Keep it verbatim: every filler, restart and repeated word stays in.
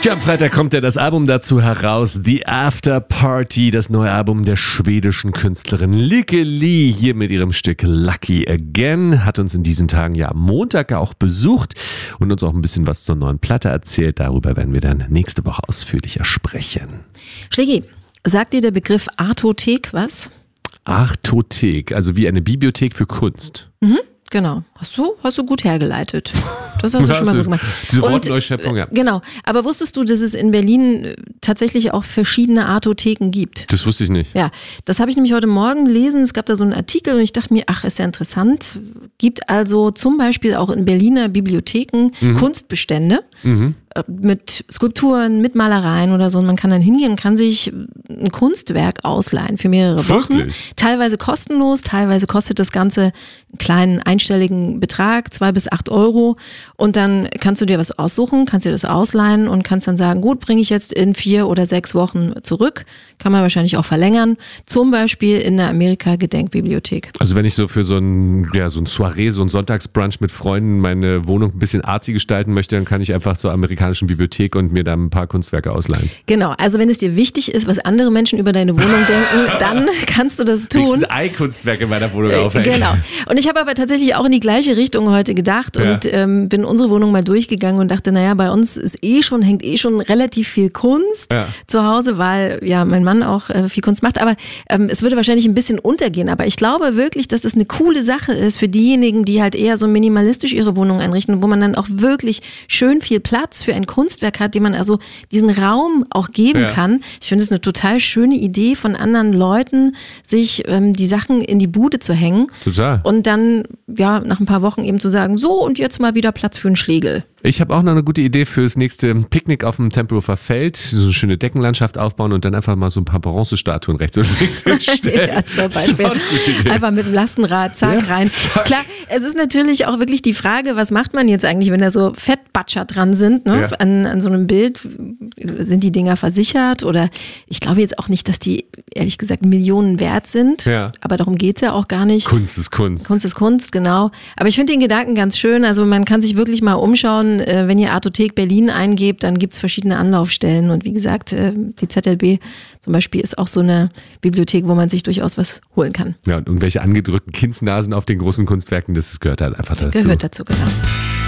Ja, am Freitag kommt ja das Album dazu heraus, The After Party, das neue Album der schwedischen Künstlerin Lykke Li, hier mit ihrem Stück Lucky Again, hat uns in diesen Tagen ja am Montag auch besucht und uns auch ein bisschen was zur neuen Platte erzählt. Darüber werden wir dann nächste Woche ausführlicher sprechen. Schlägi, sagt dir der Begriff Artothek was? Artothek, also wie eine Bibliothek für Kunst. Mhm. Genau, hast du, hast du gut hergeleitet. Das hast du schon mal gut gemacht. Diese Und, Wortneuschöpfung, ja. Genau, aber wusstest du, dass es in Berlin tatsächlich auch verschiedene Artotheken gibt? Das wusste ich nicht. Ja, das habe ich nämlich heute Morgen gelesen. Es gab da so einen Artikel und ich dachte mir, ach, ist ja interessant. Gibt also zum Beispiel auch in Berliner Bibliotheken mhm. Kunstbestände mhm. mit Skulpturen, mit Malereien oder so. Und man kann dann hingehen und kann sich ein Kunstwerk ausleihen für mehrere Wochen. Wirklich? Teilweise kostenlos, teilweise kostet das Ganze einen kleinen einstelligen Betrag, zwei bis acht Euro. Und dann kannst du dir was aussuchen, kannst dir das ausleihen und kannst dann sagen, gut, bringe ich jetzt in vier oder sechs Wochen zurück. Kann man wahrscheinlich auch verlängern. Zum Beispiel in der Amerika-Gedenkbibliothek. Also wenn ich so für so ein, ja, so ein Soiree, so ein Sonntagsbrunch mit Freunden meine Wohnung ein bisschen artsy gestalten möchte, dann kann ich einfach zur amerikanischen Bibliothek und mir da ein paar Kunstwerke ausleihen. Genau, also wenn es dir wichtig ist, was andere Menschen über deine Wohnung denken, dann kannst du das tun. Ein Ei-Kunstwerk in meiner Wohnung aufhängen. Genau. Und ich habe aber tatsächlich auch in die gleiche Richtung heute gedacht ja. und ähm, bin unsere Wohnung mal durchgegangen und dachte, naja, bei uns ist eh schon, hängt eh schon relativ viel Kunst ja. zu Hause, weil ja mein Mann auch äh, viel Kunst macht. Aber ähm, es würde wahrscheinlich ein bisschen untergehen. Aber ich glaube wirklich, dass das eine coole Sache ist für diejenigen, die halt eher so minimalistisch ihre Wohnung einrichten, wo man dann auch wirklich schön viel Platz für ein Kunstwerk hat, dem man also diesen Raum auch geben ja. kann. Ich finde es eine total schöne Idee von anderen Leuten, sich ähm, die Sachen in die Bude zu hängen. Total. Und dann ja nach ein paar Wochen eben zu sagen, so und jetzt mal wieder Platz für einen Schlegel. Ich habe auch noch eine gute Idee fürs nächste Picknick auf dem Tempelhofer Feld. So eine schöne Deckenlandschaft aufbauen und dann einfach mal so ein paar Bronzestatuen rechts und links hinstellen. Ja, zum Beispiel. Einfach mit dem Lastenrad, zack, ja, rein. Zack. Klar, es ist natürlich auch wirklich die Frage, was macht man jetzt eigentlich, wenn da so Fettbatscher dran sind, ne? Ja. an, an so einem Bild. Sind die Dinger versichert? Oder ich glaube jetzt auch nicht, dass die, ehrlich gesagt, Millionen wert sind. Ja. Aber darum geht's ja auch gar nicht. Kunst ist Kunst. Kunst ist Kunst, genau. Aber ich finde den Gedanken ganz schön. Also man kann sich wirklich mal umschauen. Wenn ihr Artothek Berlin eingebt, dann gibt's verschiedene Anlaufstellen. Und wie gesagt, die Z L B zum Beispiel ist auch so eine Bibliothek, wo man sich durchaus was holen kann. Ja, und irgendwelche angedrückten Kindsnasen auf den großen Kunstwerken, das gehört halt einfach dazu. Gehört dazu, genau.